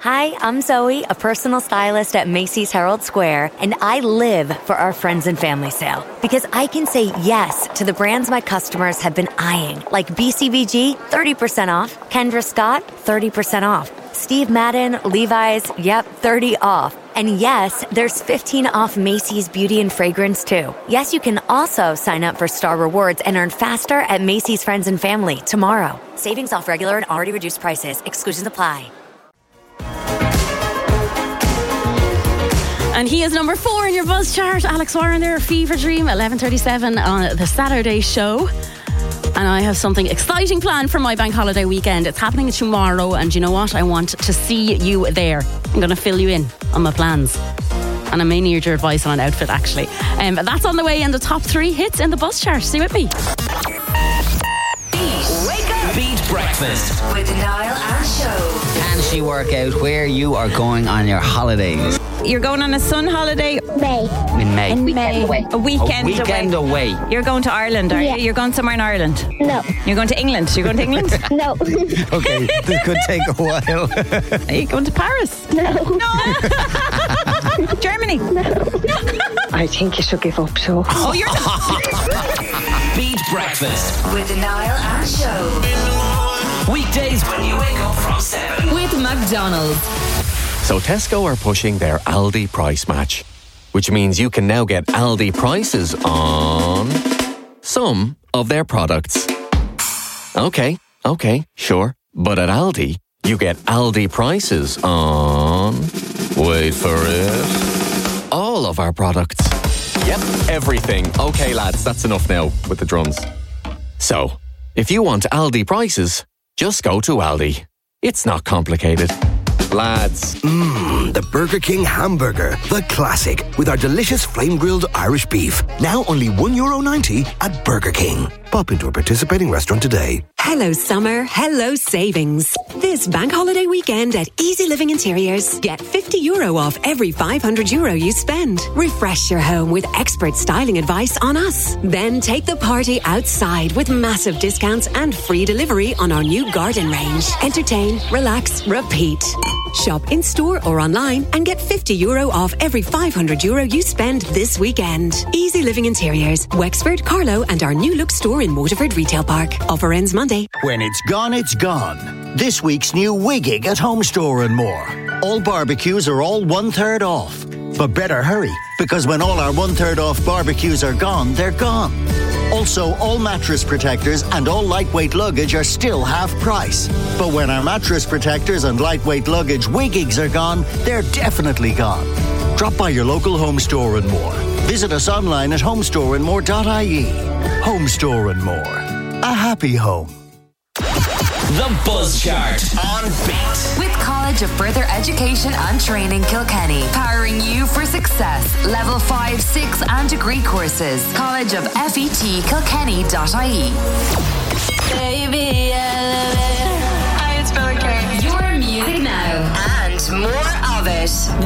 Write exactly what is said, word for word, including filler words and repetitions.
Hi, I'm Zoe, a personal stylist at Macy's Herald Square, and I live for our friends and family sale because I can say yes to the brands my customers have been eyeing, like B C B G, thirty percent off, Kendra Scott, thirty percent off, Steve Madden, Levi's, yep, thirty off. And yes, there's fifteen off Macy's Beauty and Fragrance too. Yes, you can also sign up for Star Rewards and earn faster at Macy's Friends and Family tomorrow. Savings off regular and already reduced prices. Exclusions apply. And he is number four in your Buzz chart. Alex Warren there, Fever Dream, eleven thirty-seven on the Saturday show. And I have something exciting planned for my bank holiday weekend. It's happening tomorrow, and you know what? I want to see you there. I'm going to fill you in on my plans. And I may need your advice on an outfit, actually. Um, but that's on the way in the top three hits in the Buzz chart. Stay with me. Beat. Wake up. Beat Breakfast with Niall and Show. Can she work out where you are going on your holidays? You're going on a sun holiday? May. In May. In May. May. A weekend, a weekend away. away. You're going to Ireland, are Yeah. you? You're going somewhere in Ireland? No. You're going to England? You're going to England? No. Okay, this could take a while. Are you going to Paris? No. No. Germany? No. I think you should give up, so. Oh, you're not. Beat Breakfast with Niall and Show. weekdays when you wake up from seven with McDonald's. So Tesco are pushing their Aldi price match, which means you can now get Aldi prices on some of their products. Okay, okay, sure. But at Aldi, you get Aldi prices on, wait for it, all of our products. Yep, everything. Okay, lads, that's enough now with the drums. So, if you want Aldi prices, just go to Aldi. It's not complicated. Lads. Mmm, the Burger King hamburger, the classic, with our delicious flame-grilled Irish beef. Now only one euro ninety at Burger King. Pop into a participating restaurant today. Hello summer, hello savings. This bank holiday weekend at Easy Living Interiors, get fifty euro off every five hundred euro you spend. Refresh your home with expert styling advice on us. Then take the party outside with massive discounts and free delivery on our new garden range. Entertain, relax, repeat. Shop in store or online and get fifty euro off every five hundred euro you spend this weekend. Easy Living Interiors, Wexford, Carlow and our new look store in Waterford Retail Park. Offer ends Monday. When it's gone, it's gone. This week's new Wiggig at Home Store and more. All barbecues are all one third off. But better hurry, because when all our one third off barbecues are gone, they're gone. Also, all mattress protectors and all lightweight luggage are still half price. But when our mattress protectors and lightweight luggage Wiggigs are gone, they're definitely gone. Drop by your local Home Store and more. Visit us online at homestore and more dot I E. Home Store and More. A happy home. The Buzz Chart on Beat. With College of Further Education and Training Kilkenny, powering you for success. Level five, six and degree courses. College of F E T Kilkenny dot I E. Baby, Hi, it's Bella Kane. Your music now and more of it.